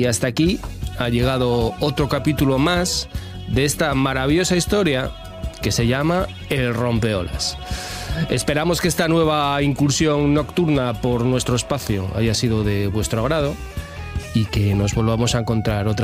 Y hasta aquí ha llegado otro capítulo más de esta maravillosa historia que se llama El Rompeolas. Esperamos que esta nueva incursión nocturna por nuestro espacio haya sido de vuestro agrado y que nos volvamos a encontrar otra